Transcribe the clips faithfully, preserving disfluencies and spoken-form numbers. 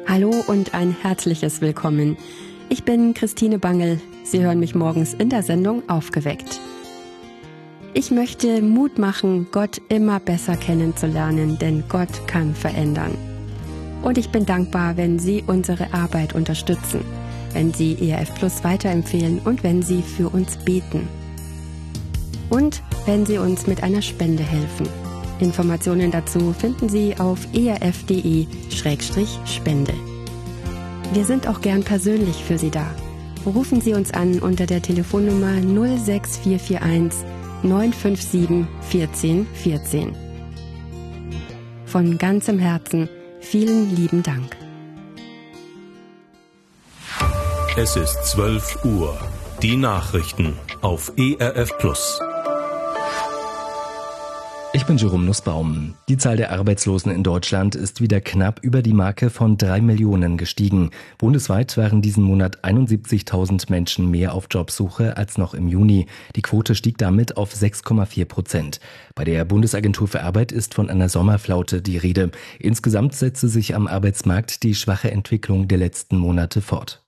Hallo und ein herzliches Willkommen. Ich bin Christine Bangel. Sie hören mich morgens in der Sendung Aufgeweckt. Ich möchte Mut machen, Gott immer besser kennenzulernen, denn Gott kann verändern. Und ich bin dankbar, wenn Sie unsere Arbeit unterstützen, wenn Sie E R F Plus weiterempfehlen und wenn Sie für uns beten. Und wenn Sie uns mit einer Spende helfen. Informationen dazu finden Sie auf erf.de Schrägstrich Spende. Wir sind auch gern persönlich für Sie da. Rufen Sie uns an unter der Telefonnummer null sechs vier vier eins neun fünf sieben eins vier eins vier. Von ganzem Herzen vielen lieben Dank. Es ist zwölf Uhr. Die Nachrichten auf E R F Plus. Ich bin Jerome Nussbaum. Die Zahl der Arbeitslosen in Deutschland ist wieder knapp über die Marke von drei Millionen gestiegen. Bundesweit waren diesen Monat einundsiebzigtausend Menschen mehr auf Jobsuche als noch im Juni. Die Quote stieg damit auf sechs Komma vier Prozent. Bei der Bundesagentur für Arbeit ist von einer Sommerflaute die Rede. Insgesamt setze sich am Arbeitsmarkt die schwache Entwicklung der letzten Monate fort.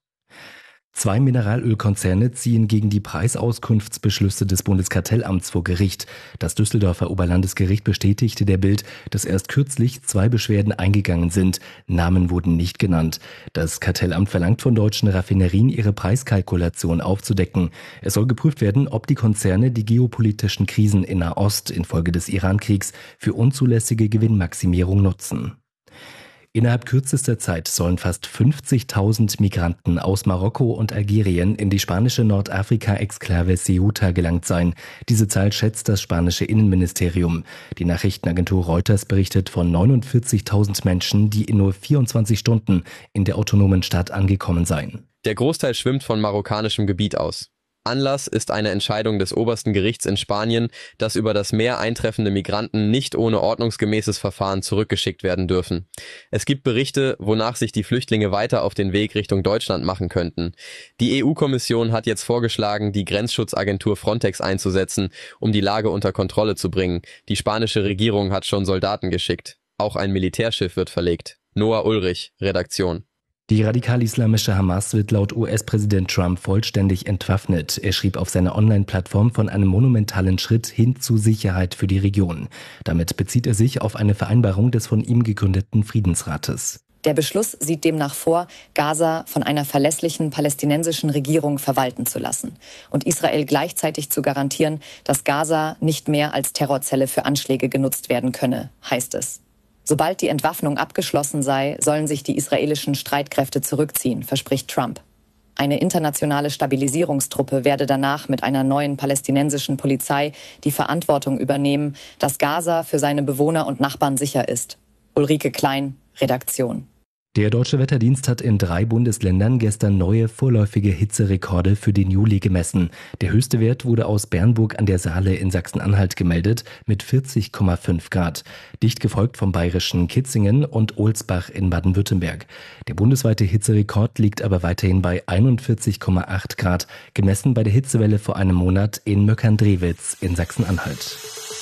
Zwei Mineralölkonzerne ziehen gegen die Preisauskunftsbeschlüsse des Bundeskartellamts vor Gericht. Das Düsseldorfer Oberlandesgericht bestätigte der Bild, dass erst kürzlich zwei Beschwerden eingegangen sind. Namen wurden nicht genannt. Das Kartellamt verlangt von deutschen Raffinerien, ihre Preiskalkulation aufzudecken. Es soll geprüft werden, ob die Konzerne die geopolitischen Krisen in Nahost infolge des Irankriegs für unzulässige Gewinnmaximierung nutzen. Innerhalb kürzester Zeit sollen fast fünfzigtausend Migranten aus Marokko und Algerien in die spanische Nordafrika-Exklave Ceuta gelangt sein. Diese Zahl schätzt das spanische Innenministerium. Die Nachrichtenagentur Reuters berichtet von neunundvierzigtausend Menschen, die in nur vierundzwanzig Stunden in der autonomen Stadt angekommen seien. Der Großteil schwimmt von marokkanischem Gebiet aus. Anlass ist eine Entscheidung des obersten Gerichts in Spanien, dass über das Meer eintreffende Migranten nicht ohne ordnungsgemäßes Verfahren zurückgeschickt werden dürfen. Es gibt Berichte, wonach sich die Flüchtlinge weiter auf den Weg Richtung Deutschland machen könnten. Die E U-Kommission hat jetzt vorgeschlagen, die Grenzschutzagentur Frontex einzusetzen, um die Lage unter Kontrolle zu bringen. Die spanische Regierung hat schon Soldaten geschickt. Auch ein Militärschiff wird verlegt. Noah Ulrich, Redaktion. Die radikal-islamische Hamas wird laut U S-Präsident Trump vollständig entwaffnet. Er schrieb auf seiner Online-Plattform von einem monumentalen Schritt hin zu Sicherheit für die Region. Damit bezieht er sich auf eine Vereinbarung des von ihm gegründeten Friedensrates. Der Beschluss sieht demnach vor, Gaza von einer verlässlichen palästinensischen Regierung verwalten zu lassen und Israel gleichzeitig zu garantieren, dass Gaza nicht mehr als Terrorzelle für Anschläge genutzt werden könne, heißt es. Sobald die Entwaffnung abgeschlossen sei, sollen sich die israelischen Streitkräfte zurückziehen, verspricht Trump. Eine internationale Stabilisierungstruppe werde danach mit einer neuen palästinensischen Polizei die Verantwortung übernehmen, dass Gaza für seine Bewohner und Nachbarn sicher ist. Ulrike Klein, Redaktion. Der Deutsche Wetterdienst hat in drei Bundesländern gestern neue vorläufige Hitzerekorde für den Juli gemessen. Der höchste Wert wurde aus Bernburg an der Saale in Sachsen-Anhalt gemeldet mit vierzig Komma fünf Grad. Dicht gefolgt vom bayerischen Kitzingen und Ohlsbach in Baden-Württemberg. Der bundesweite Hitzerekord liegt aber weiterhin bei einundvierzig Komma acht Grad, gemessen bei der Hitzewelle vor einem Monat in Möckern-Drewitz in Sachsen-Anhalt.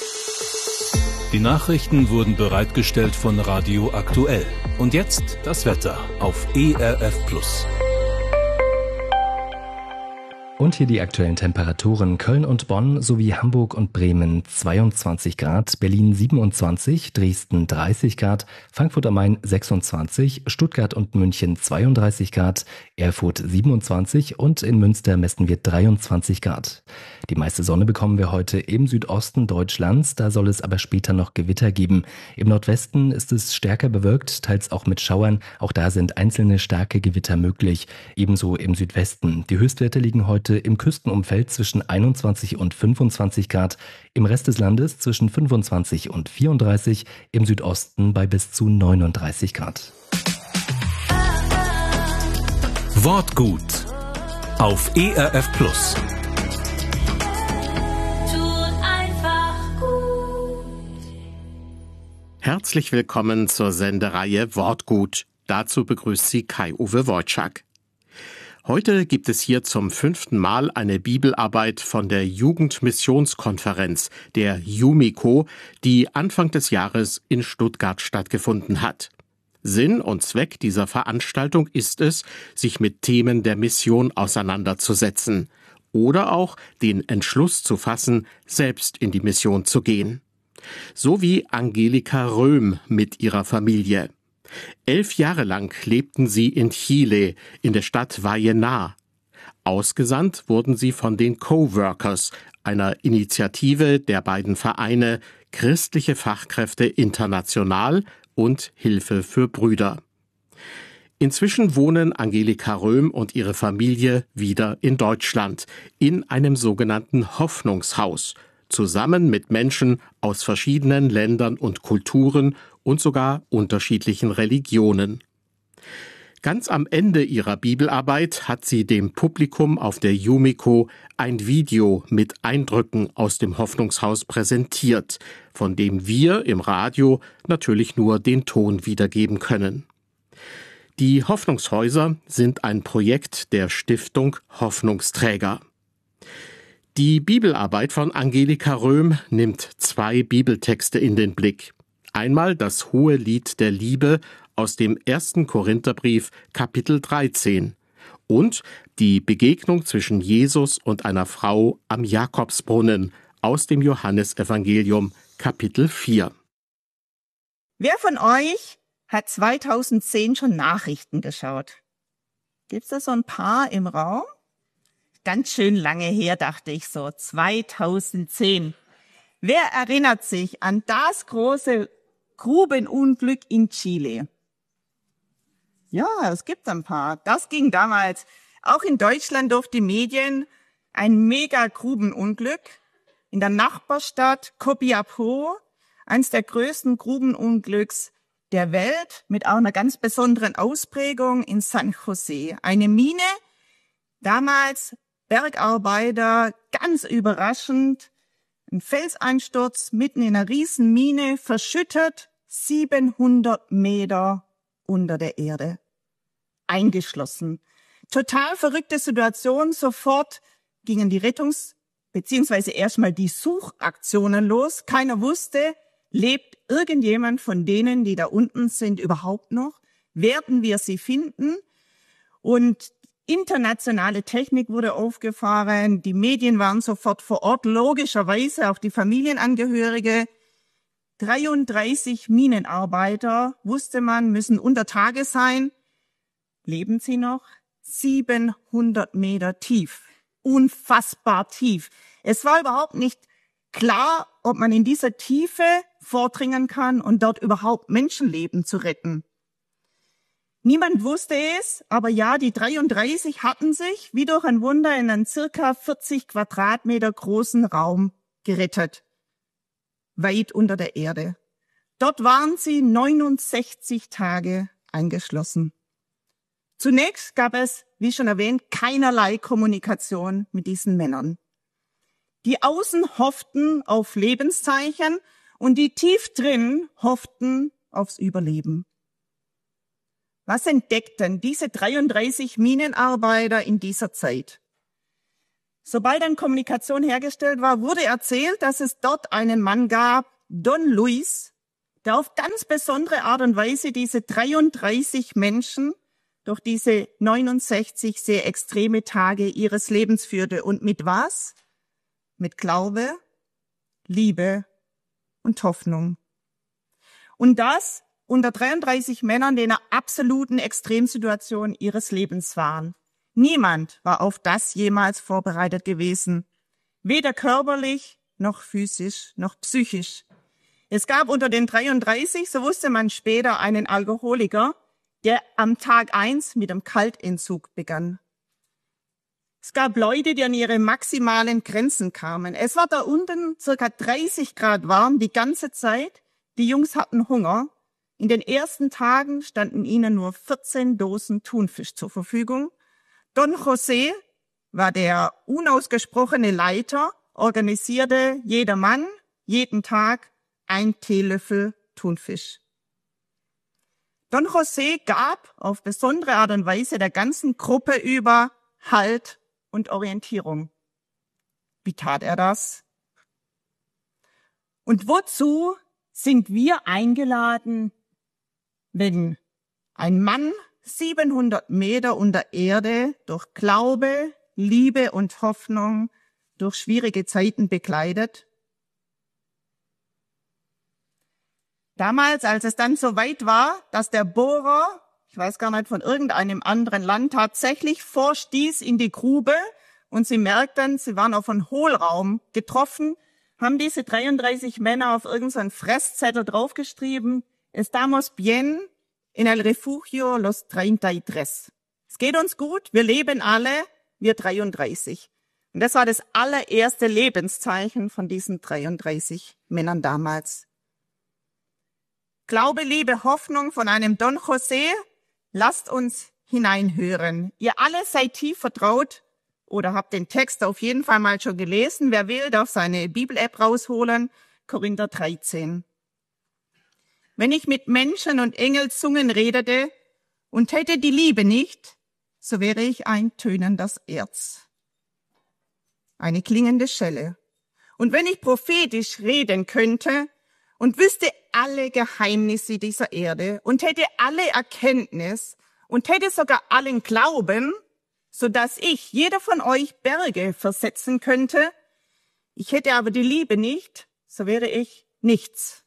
Die Nachrichten wurden bereitgestellt von Radio Aktuell. Und jetzt das Wetter auf E R F Plus. Und hier die aktuellen Temperaturen. Köln und Bonn sowie Hamburg und Bremen zweiundzwanzig Grad, Berlin siebenundzwanzig, Dresden dreißig Grad, Frankfurt am Main sechsundzwanzig, Stuttgart und München zweiunddreißig Grad, Erfurt siebenundzwanzig und in Münster messen wir dreiundzwanzig Grad. Die meiste Sonne bekommen wir heute im Südosten Deutschlands, da soll es aber später noch Gewitter geben. Im Nordwesten ist es stärker bewölkt, teils auch mit Schauern. Auch da sind einzelne starke Gewitter möglich. Ebenso im Südwesten. Die Höchstwerte liegen heute im Küstenumfeld zwischen einundzwanzig und fünfundzwanzig Grad, im Rest des Landes zwischen fünfundzwanzig und vierunddreißig, im Südosten bei bis zu neununddreißig Grad. Wortgut auf E R F Plus. Herzlich willkommen zur Sendereihe Wortgut. Dazu begrüßt Sie Kai-Uwe Wojczak. Heute gibt es hier zum fünften Mal eine Bibelarbeit von der Jugendmissionskonferenz, der JUMICO, die Anfang des Jahres in Stuttgart stattgefunden hat. Sinn und Zweck dieser Veranstaltung ist es, sich mit Themen der Mission auseinanderzusetzen oder auch den Entschluss zu fassen, selbst in die Mission zu gehen. So wie Angelika Röhm mit ihrer Familie. Elf Jahre lang lebten sie in Chile, in der Stadt Vallenar. Ausgesandt wurden sie von den Coworkers, einer Initiative der beiden Vereine Christliche Fachkräfte International und Hilfe für Brüder. Inzwischen wohnen Angelika Röhm und ihre Familie wieder in Deutschland, in einem sogenannten Hoffnungshaus, zusammen mit Menschen aus verschiedenen Ländern und Kulturen und sogar unterschiedlichen Religionen. Ganz am Ende ihrer Bibelarbeit hat sie dem Publikum auf der Yumiko ein Video mit Eindrücken aus dem Hoffnungshaus präsentiert, von dem wir im Radio natürlich nur den Ton wiedergeben können. Die Hoffnungshäuser sind ein Projekt der Stiftung Hoffnungsträger. Die Bibelarbeit von Angelika Röhm nimmt zwei Bibeltexte in den Blick. Einmal das hohe Lied der Liebe aus dem ersten Korintherbrief Kapitel dreizehn und die Begegnung zwischen Jesus und einer Frau am Jakobsbrunnen aus dem Johannesevangelium Kapitel vier. Wer von euch hat zweitausendzehn schon Nachrichten geschaut? Gibt's da so ein paar im Raum? Ganz schön lange her, dachte ich so, zweitausendzehn. Wer erinnert sich an das große Grubenunglück in Chile? Ja, es gibt ein paar. Das ging damals auch in Deutschland durch die Medien. Ein Mega-Grubenunglück in der Nachbarstadt Copiapó, eines der größten Grubenunglücks der Welt, mit auch einer ganz besonderen Ausprägung in San José. Eine Mine, damals Bergarbeiter, ganz überraschend, ein Felseinsturz mitten in einer riesen Mine, verschüttet, siebenhundert Meter unter der Erde, eingeschlossen. Total verrückte Situation, sofort gingen die Rettungs- beziehungsweise erstmal die Suchaktionen los. Keiner wusste, lebt irgendjemand von denen, die da unten sind, überhaupt noch? Werden wir sie finden? Und internationale Technik wurde aufgefahren, die Medien waren sofort vor Ort, logischerweise auch die Familienangehörige. dreiunddreißig Minenarbeiter, wusste man, müssen unter Tage sein. Leben sie noch? siebenhundert Meter tief. Unfassbar tief. Es war überhaupt nicht klar, ob man in dieser Tiefe vordringen kann und dort überhaupt Menschenleben zu retten. Niemand wusste es, aber ja, die dreiunddreißig hatten sich wie durch ein Wunder in einen circa vierzig Quadratmeter großen Raum gerettet. Weit unter der Erde. Dort waren sie neunundsechzig Tage eingeschlossen. Zunächst gab es, wie schon erwähnt, keinerlei Kommunikation mit diesen Männern. Die Außen hofften auf Lebenszeichen und die tief drin hofften aufs Überleben. Was entdeckten diese dreiunddreißig Minenarbeiter in dieser Zeit? Sobald eine Kommunikation hergestellt war, wurde erzählt, dass es dort einen Mann gab, Don Luis, der auf ganz besondere Art und Weise diese dreiunddreißig Menschen durch diese neunundsechzig sehr extreme Tage ihres Lebens führte. Und mit was? Mit Glaube, Liebe und Hoffnung. Und das unter dreiunddreißig Männern, die in einer absoluten Extremsituation ihres Lebens waren. Niemand war auf das jemals vorbereitet gewesen. Weder körperlich, noch physisch, noch psychisch. Es gab unter den dreiunddreißig, so wusste man später, einen Alkoholiker, der am Tag eins mit einem Kaltentzug begann. Es gab Leute, die an ihre maximalen Grenzen kamen. Es war da unten circa dreißig Grad warm die ganze Zeit. Die Jungs hatten Hunger. In den ersten Tagen standen ihnen nur vierzehn Dosen Thunfisch zur Verfügung. Don José war der unausgesprochene Leiter, organisierte jeder Mann jeden Tag ein Teelöffel Thunfisch. Don José gab auf besondere Art und Weise der ganzen Gruppe über Halt und Orientierung. Wie tat er das? Und wozu sind wir eingeladen, wenn Ein Mann, siebenhundert Meter unter Erde, durch Glaube, Liebe und Hoffnung, durch schwierige Zeiten begleitet. Damals, als es dann so weit war, dass der Bohrer, ich weiß gar nicht, von irgendeinem anderen Land tatsächlich vorstieß in die Grube und sie merkten, sie waren auf einen Hohlraum getroffen, haben diese dreiunddreißig Männer auf irgendeinen Fresszettel draufgeschrieben: Estamos bien en el refugio los treinta y tres. Es geht uns gut, wir leben alle, wir dreiunddreißig. Und das war das allererste Lebenszeichen von diesen dreiunddreißig Männern damals. Glaube, Liebe, Hoffnung von einem Don José. Lasst uns hineinhören. Ihr alle seid tief vertraut oder habt den Text auf jeden Fall mal schon gelesen. Wer will, darf seine Bibel-App rausholen. Korinther dreizehn. Wenn ich mit Menschen und Engelzungen redete und hätte die Liebe nicht, so wäre ich ein tönendes Erz, eine klingende Schelle. Und wenn ich prophetisch reden könnte und wüsste alle Geheimnisse dieser Erde und hätte alle Erkenntnis und hätte sogar allen Glauben, so dass ich, jeder von euch, Berge versetzen könnte, ich hätte aber die Liebe nicht, so wäre ich nichts.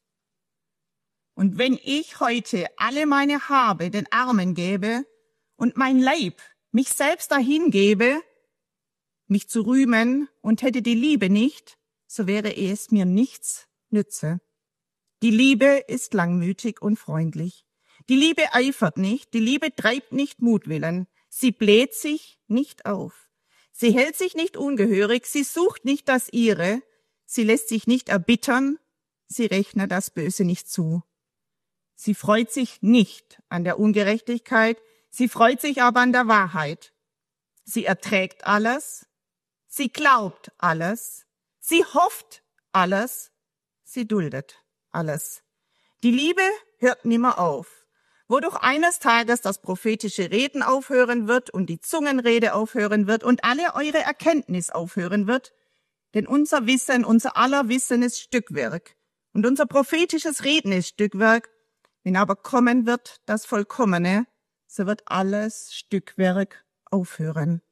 Und wenn ich heute alle meine Habe den Armen gäbe und mein Leib mich selbst dahin gebe, mich zu rühmen und hätte die Liebe nicht, so wäre es mir nichts nütze. Die Liebe ist langmütig und freundlich. Die Liebe eifert nicht, die Liebe treibt nicht Mutwillen. Sie bläht sich nicht auf. Sie hält sich nicht ungehörig, sie sucht nicht das Ihre, sie lässt sich nicht erbittern, sie rechnet das Böse nicht zu. Sie freut sich nicht an der Ungerechtigkeit, sie freut sich aber an der Wahrheit. Sie erträgt alles, sie glaubt alles, sie hofft alles, sie duldet alles. Die Liebe hört nimmer auf. Wodurch eines Tages das prophetische Reden aufhören wird und die Zungenrede aufhören wird und alle eure Erkenntnis aufhören wird, denn unser Wissen, unser aller Wissen ist Stückwerk und unser prophetisches Reden ist Stückwerk. Wenn aber kommen wird das Vollkommene, so wird alles Stückwerk aufhören.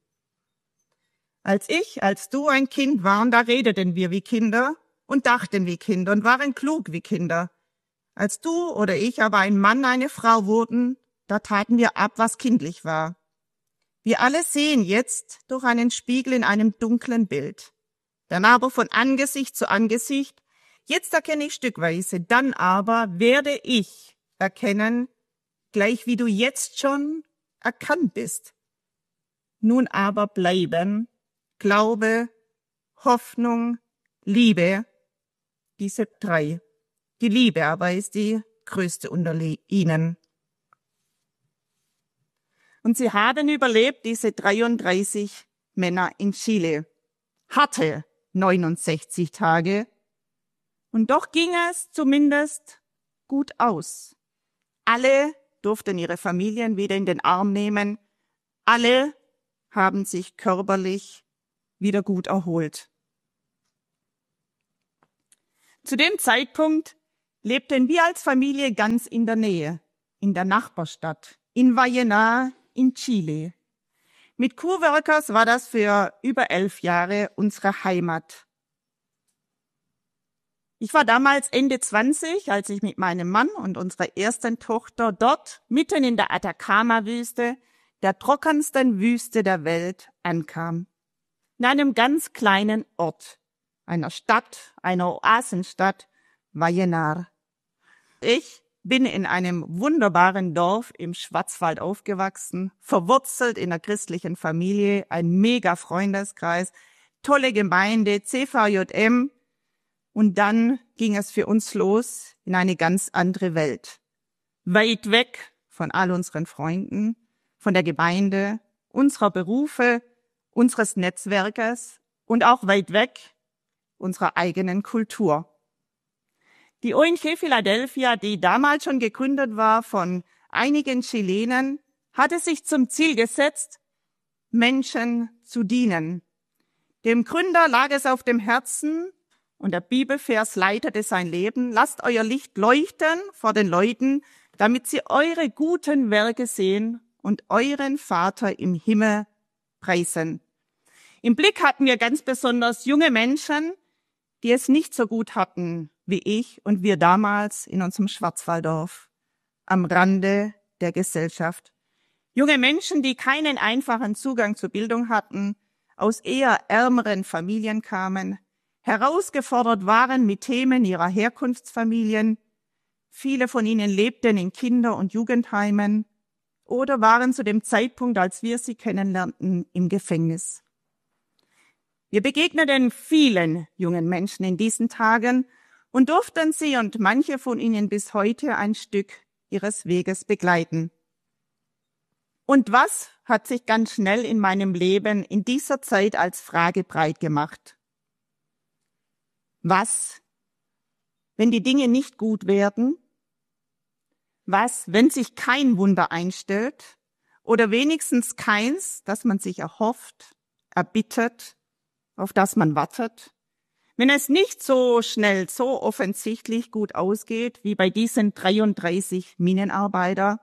Als ich, als du ein Kind waren, da redeten wir wie Kinder und dachten wie Kinder und waren klug wie Kinder. Als du oder ich aber ein Mann, eine Frau wurden, da taten wir ab, was kindlich war. Wir alle sehen jetzt durch einen Spiegel in einem dunklen Bild, dann aber von Angesicht zu Angesicht. Jetzt erkenne ich stückweise, dann aber werde ich erkennen, gleich wie du jetzt schon erkannt bist. Nun aber bleiben Glaube, Hoffnung, Liebe, diese drei. Die Liebe aber ist die größte unter ihnen. Und sie haben überlebt, diese dreiunddreißig Männer in Chile. Harte neunundsechzig Tage. Und doch ging es zumindest gut aus. Alle durften ihre Familien wieder in den Arm nehmen. Alle haben sich körperlich wieder gut erholt. Zu dem Zeitpunkt lebten wir als Familie ganz in der Nähe, in der Nachbarstadt, in Vallenar in Chile. Mit Coworkers war das für über elf Jahre unsere Heimat. Ich war damals Ende zwanzig, als ich mit meinem Mann und unserer ersten Tochter dort mitten in der Atacama-Wüste, der trockensten Wüste der Welt, ankam. In einem ganz kleinen Ort, einer Stadt, einer Oasenstadt, Vallenar. Ich bin in einem wunderbaren Dorf im Schwarzwald aufgewachsen, verwurzelt in einer christlichen Familie, ein mega Freundeskreis, tolle Gemeinde, C V J M. Und dann ging es für uns los in eine ganz andere Welt. Weit weg von all unseren Freunden, von der Gemeinde, unserer Berufe, unseres Netzwerkes und auch weit weg unserer eigenen Kultur. Die O N G Philadelphia, die damals schon gegründet war von einigen Chilenen, hatte sich zum Ziel gesetzt, Menschen zu dienen. Dem Gründer lag es auf dem Herzen und der Bibelvers leitete sein Leben: Lasst euer Licht leuchten vor den Leuten, damit sie eure guten Werke sehen und euren Vater im Himmel preisen. Im Blick hatten wir ganz besonders junge Menschen, die es nicht so gut hatten wie ich und wir damals in unserem Schwarzwalddorf, am Rande der Gesellschaft. Junge Menschen, die keinen einfachen Zugang zur Bildung hatten, aus eher ärmeren Familien kamen, herausgefordert waren mit Themen ihrer Herkunftsfamilien. Viele von ihnen lebten in Kinder- und Jugendheimen oder waren zu dem Zeitpunkt, als wir sie kennenlernten, im Gefängnis. Wir begegneten vielen jungen Menschen in diesen Tagen und durften sie und manche von ihnen bis heute ein Stück ihres Weges begleiten. Und was hat sich ganz schnell in meinem Leben in dieser Zeit als Frage breit gemacht? Was, wenn die Dinge nicht gut werden? Was, wenn sich kein Wunder einstellt oder wenigstens keins, das man sich erhofft, erbittert, auf das man wartet? Wenn es nicht so schnell, so offensichtlich gut ausgeht, wie bei diesen dreiunddreißig Minenarbeiter?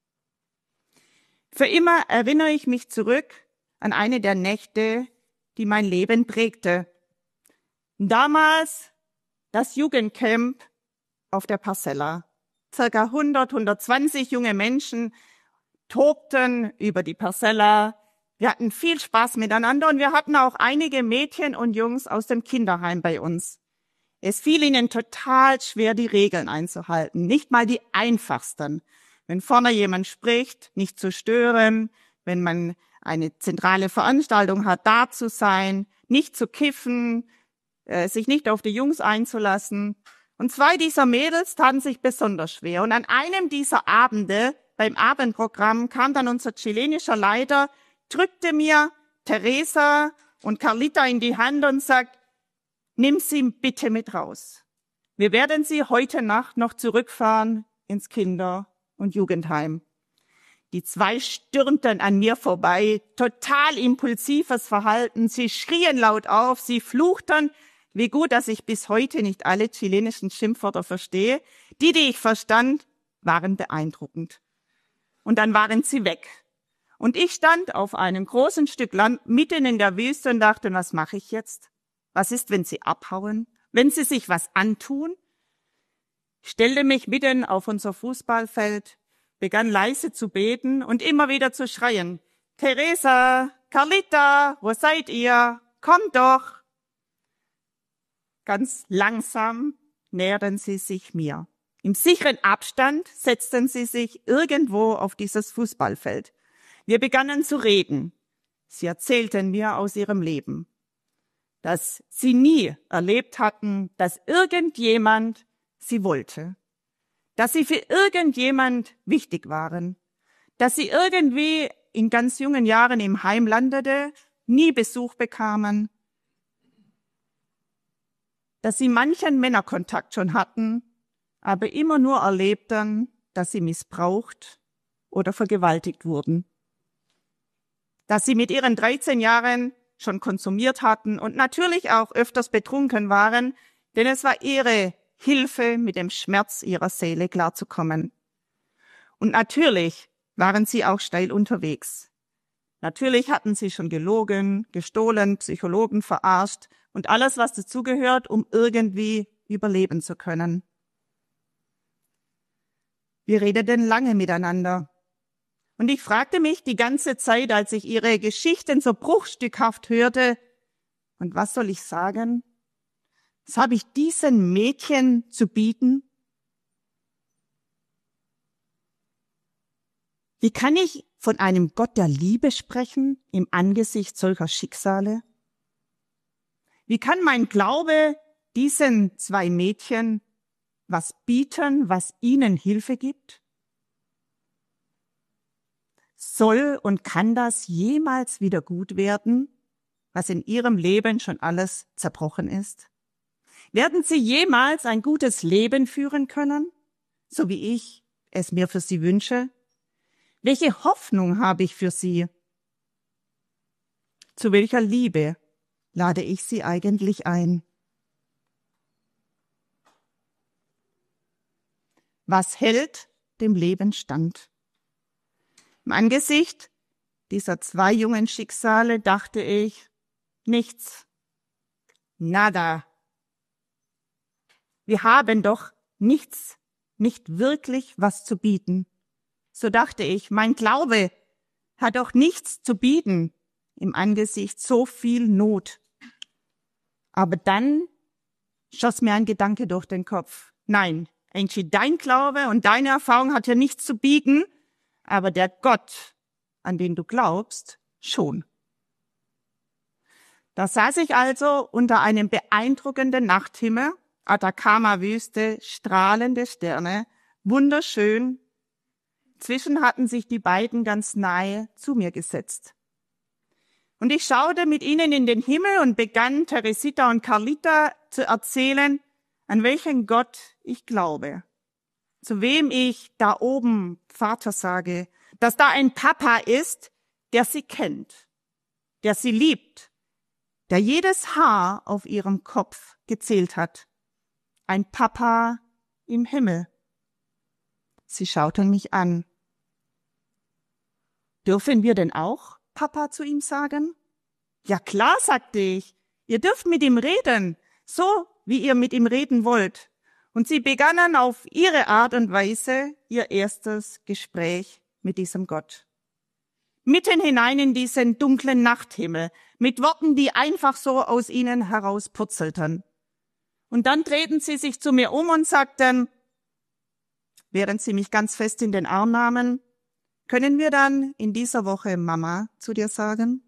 Für immer erinnere ich mich zurück an eine der Nächte, die mein Leben prägte. Damals das Jugendcamp auf der Parsella. Circa hundert, hundertzwanzig junge Menschen tobten über die Parsella. Wir hatten viel Spaß miteinander und wir hatten auch einige Mädchen und Jungs aus dem Kinderheim bei uns. Es fiel ihnen total schwer, die Regeln einzuhalten, nicht mal die einfachsten. Wenn vorne jemand spricht, nicht zu stören, wenn man eine zentrale Veranstaltung hat, da zu sein, nicht zu kiffen, äh, sich nicht auf die Jungs einzulassen. Und zwei dieser Mädels taten sich besonders schwer. Und an einem dieser Abende, beim Abendprogramm, kam dann unser chilenischer Leiter, drückte mir Teresa und Carlita in die Hand und sagt, nimm sie bitte mit raus. Wir werden sie heute Nacht noch zurückfahren ins Kinder- und Jugendheim. Die zwei stürmten an mir vorbei, total impulsives Verhalten. Sie schrien laut auf, sie fluchten. Wie gut, dass ich bis heute nicht alle chilenischen Schimpfwörter verstehe. Die, die ich verstand, waren beeindruckend. Und dann waren sie weg. Und ich stand auf einem großen Stück Land mitten in der Wüste und dachte, was mache ich jetzt? Was ist, wenn sie abhauen? Wenn sie sich was antun? Ich stellte mich mitten auf unser Fußballfeld, begann leise zu beten und immer wieder zu schreien. Teresa, Carlita, wo seid ihr? Kommt doch! Ganz langsam näherten sie sich mir. Im sicheren Abstand setzten sie sich irgendwo auf dieses Fußballfeld. Wir begannen zu reden. Sie erzählten mir aus ihrem Leben, dass sie nie erlebt hatten, dass irgendjemand sie wollte, dass sie für irgendjemand wichtig waren, dass sie irgendwie in ganz jungen Jahren im Heim landete, nie Besuch bekamen, dass sie manchen Männerkontakt schon hatten, aber immer nur erlebten, dass sie missbraucht oder vergewaltigt wurden, dass sie mit ihren dreizehn Jahren schon konsumiert hatten und natürlich auch öfters betrunken waren, denn es war ihre Hilfe, mit dem Schmerz ihrer Seele klarzukommen. Und natürlich waren sie auch steil unterwegs. Natürlich hatten sie schon gelogen, gestohlen, Psychologen verarscht und alles, was dazugehört, um irgendwie überleben zu können. Wir redeten lange miteinander. Und ich fragte mich die ganze Zeit, als ich ihre Geschichten so bruchstückhaft hörte, und was soll ich sagen? Was habe ich diesen Mädchen zu bieten? Wie kann ich von einem Gott der Liebe sprechen im Angesicht solcher Schicksale? Wie kann mein Glaube diesen zwei Mädchen was bieten, was ihnen Hilfe gibt? Soll und kann das jemals wieder gut werden, was in ihrem Leben schon alles zerbrochen ist? Werden sie jemals ein gutes Leben führen können, so wie ich es mir für sie wünsche? Welche Hoffnung habe ich für sie? Zu welcher Liebe lade ich sie eigentlich ein? Was hält dem Leben stand. Im Angesicht dieser zwei jungen Schicksale dachte ich, nichts, nada. Wir haben doch nichts, nicht wirklich was zu bieten. So dachte ich, mein Glaube hat doch nichts zu bieten im Angesicht so viel Not. Aber dann schoss mir ein Gedanke durch den Kopf. Nein, Angie, dein Glaube und deine Erfahrung hat ja nichts zu bieten, aber der Gott, an den du glaubst, schon. Da saß ich also unter einem beeindruckenden Nachthimmel, Atacama-Wüste, strahlende Sterne, wunderschön. Zwischen hatten sich die beiden ganz nahe zu mir gesetzt. Und ich schaute mit ihnen in den Himmel und begann Teresita und Carlita zu erzählen, an welchen Gott ich glaube, zu wem ich da oben Vater sage, dass da ein Papa ist, der sie kennt, der sie liebt, der jedes Haar auf ihrem Kopf gezählt hat. Ein Papa im Himmel. Sie schauten mich an. Dürfen wir denn auch Papa zu ihm sagen? Ja klar, sagte ich. Ihr dürft mit ihm reden, so wie ihr mit ihm reden wollt. Und sie begannen auf ihre Art und Weise ihr erstes Gespräch mit diesem Gott. Mitten hinein in diesen dunklen Nachthimmel, mit Worten, die einfach so aus ihnen herauspurzelten. Und dann drehten sie sich zu mir um und sagten, während sie mich ganz fest in den Arm nahmen, können wir dann in dieser Woche Mama zu dir sagen?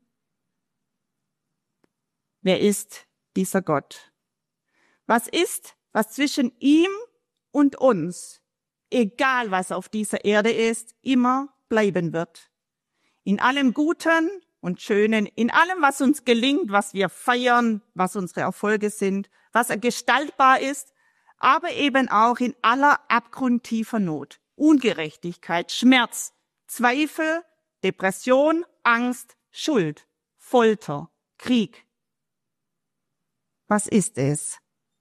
Wer ist dieser Gott? Was ist, was zwischen ihm und uns, egal was auf dieser Erde ist, immer bleiben wird? In allem Guten und Schönen, in allem, was uns gelingt, was wir feiern, was unsere Erfolge sind, was gestaltbar ist, aber eben auch in aller abgrundtiefer Not, Ungerechtigkeit, Schmerz, Zweifel, Depression, Angst, Schuld, Folter, Krieg. Was ist es?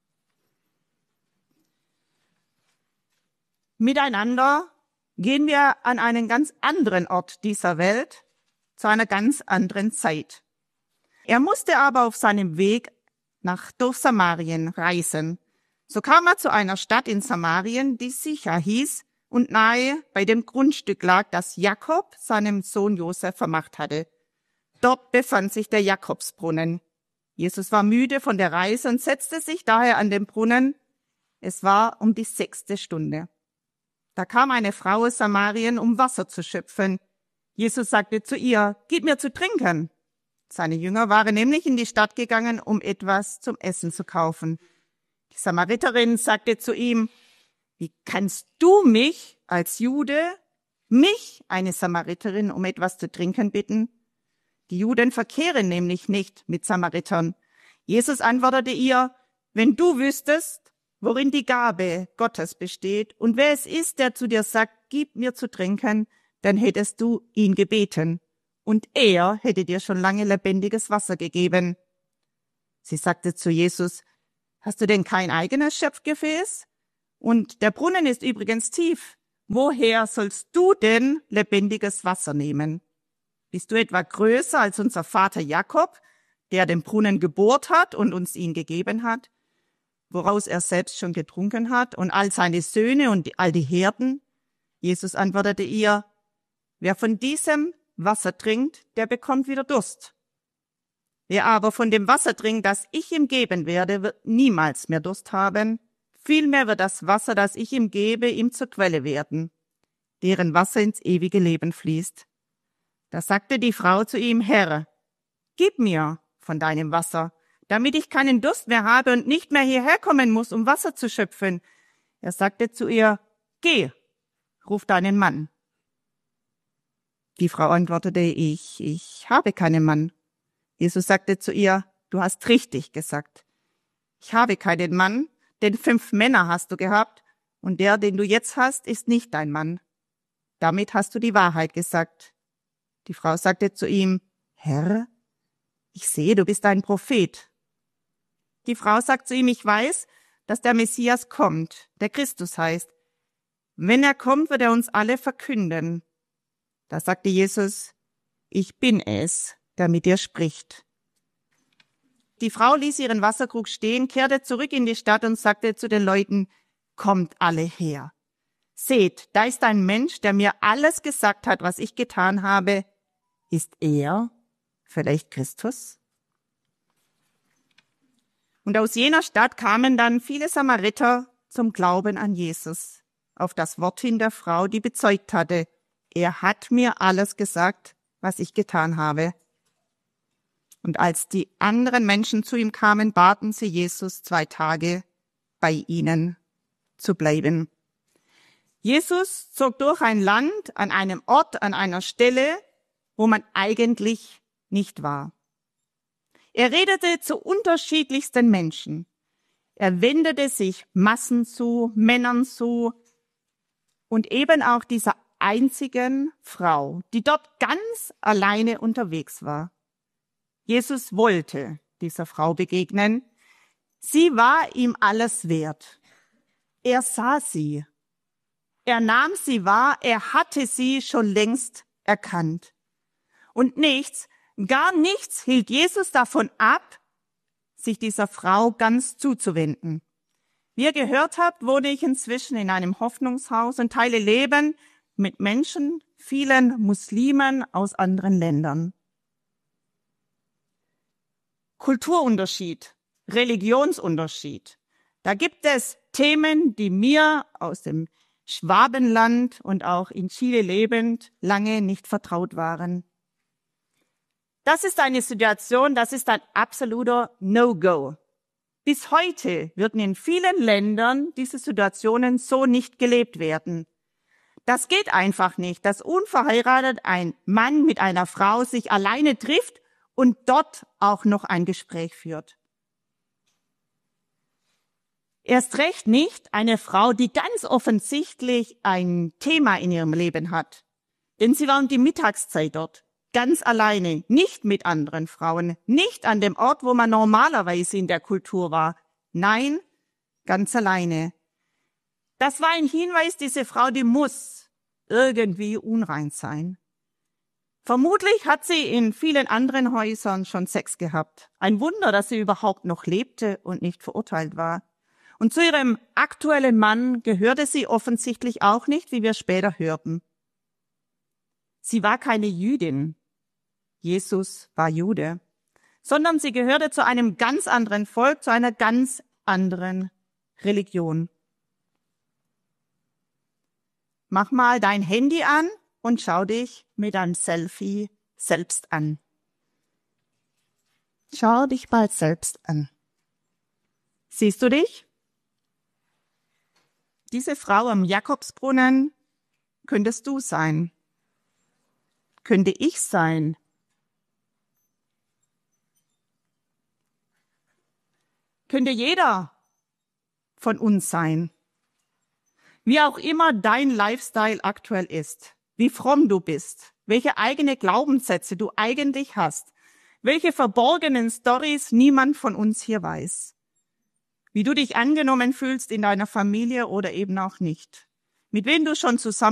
Miteinander gehen wir an einen ganz anderen Ort dieser Welt, zu einer ganz anderen Zeit. Er musste aber auf seinem Weg nach durch Samarien reisen. So kam er zu einer Stadt in Samarien, die Sicher hieß und nahe bei dem Grundstück lag, das Jakob seinem Sohn Josef vermacht hatte. Dort befand sich der Jakobsbrunnen. Jesus war müde von der Reise und setzte sich daher an den Brunnen. Es war um die sechste Stunde. Da kam eine Frau aus Samarien, um Wasser zu schöpfen. Jesus sagte zu ihr, gib mir zu trinken. Seine Jünger waren nämlich in die Stadt gegangen, um etwas zum Essen zu kaufen. Die Samariterin sagte zu ihm, wie kannst du mich als Jude, mich, eine Samariterin, um etwas zu trinken bitten? Die Juden verkehren nämlich nicht mit Samaritern. Jesus antwortete ihr, wenn du wüsstest, worin die Gabe Gottes besteht und wer es ist, der zu dir sagt, gib mir zu trinken, dann hättest du ihn gebeten. Und er hätte dir schon lange lebendiges Wasser gegeben. Sie sagte zu Jesus, hast du denn kein eigenes Schöpfgefäß? Und der Brunnen ist übrigens tief. Woher sollst du denn lebendiges Wasser nehmen? Bist du etwa größer als unser Vater Jakob, der den Brunnen gebohrt hat und uns ihn gegeben hat, woraus er selbst schon getrunken hat, und all seine Söhne und all die Herden? Jesus antwortete ihr, wer von diesem Wasser trinkt, der bekommt wieder Durst. Wer aber von dem Wasser trinkt, das ich ihm geben werde, wird niemals mehr Durst haben. Vielmehr wird das Wasser, das ich ihm gebe, ihm zur Quelle werden, deren Wasser ins ewige Leben fließt. Da sagte die Frau zu ihm, Herr, gib mir von deinem Wasser, damit ich keinen Durst mehr habe und nicht mehr hierher kommen muss, um Wasser zu schöpfen. Er sagte zu ihr, geh, ruf deinen Mann. Die Frau antwortete, ich, ich habe keinen Mann. Jesus sagte zu ihr, du hast richtig gesagt. Ich habe keinen Mann, denn fünf Männer hast du gehabt, und der, den du jetzt hast, ist nicht dein Mann. Damit hast du die Wahrheit gesagt. Die Frau sagte zu ihm, Herr, ich sehe, du bist ein Prophet. Die Frau sagt zu ihm, ich weiß, dass der Messias kommt, der Christus heißt. Wenn er kommt, wird er uns alle verkünden. Da sagte Jesus, ich bin es, der mit dir spricht. Die Frau ließ ihren Wasserkrug stehen, kehrte zurück in die Stadt und sagte zu den Leuten, kommt alle her. Seht, da ist ein Mensch, der mir alles gesagt hat, was ich getan habe. Ist er vielleicht Christus? Und aus jener Stadt kamen dann viele Samariter zum Glauben an Jesus, auf das Wort hin der Frau, die bezeugt hatte, er hat mir alles gesagt, was ich getan habe. Und als die anderen Menschen zu ihm kamen, baten sie Jesus, zwei Tage bei ihnen zu bleiben. Jesus zog durch ein Land, an einem Ort, an einer Stelle, wo man eigentlich nicht war. Er redete zu unterschiedlichsten Menschen. Er wendete sich Massen zu, Männern zu und eben auch dieser einzigen Frau, die dort ganz alleine unterwegs war. Jesus wollte dieser Frau begegnen. Sie war ihm alles wert. Er sah sie. Er nahm sie wahr. Er hatte sie schon längst erkannt. Und nichts, gar nichts hielt Jesus davon ab, sich dieser Frau ganz zuzuwenden. Wie ihr gehört habt, wohne ich inzwischen in einem Hoffnungshaus und teile Leben mit Menschen, vielen Muslimen aus anderen Ländern. Kulturunterschied, Religionsunterschied. Da gibt es Themen, die mir aus dem Schwabenland und auch in Chile lebend lange nicht vertraut waren. Das ist eine Situation, das ist ein absoluter No-Go. Bis heute würden in vielen Ländern diese Situationen so nicht gelebt werden. Das geht einfach nicht, dass unverheiratet ein Mann mit einer Frau sich alleine trifft und dort auch noch ein Gespräch führt. Erst recht nicht eine Frau, die ganz offensichtlich ein Thema in ihrem Leben hat. Denn sie war um die Mittagszeit dort, ganz alleine, nicht mit anderen Frauen, nicht an dem Ort, wo man normalerweise in der Kultur war. Nein, ganz alleine. Das war ein Hinweis, diese Frau, die muss irgendwie unrein sein. Vermutlich hat sie in vielen anderen Häusern schon Sex gehabt. Ein Wunder, dass sie überhaupt noch lebte und nicht verurteilt war. Und zu ihrem aktuellen Mann gehörte sie offensichtlich auch nicht, wie wir später hörten. Sie war keine Jüdin. Jesus war Jude. Sondern sie gehörte zu einem ganz anderen Volk, zu einer ganz anderen Religion. Mach mal dein Handy an und schau dich mit einem Selfie selbst an. Schau dich mal selbst an. Siehst du dich? Diese Frau am Jakobsbrunnen könntest du sein. Könnte ich sein. Könnte jeder von uns sein. Wie auch immer dein Lifestyle aktuell ist, wie fromm du bist, welche eigene Glaubenssätze du eigentlich hast, welche verborgenen Storys niemand von uns hier weiß, wie du dich angenommen fühlst in deiner Familie oder eben auch nicht, mit wem du schon zusammen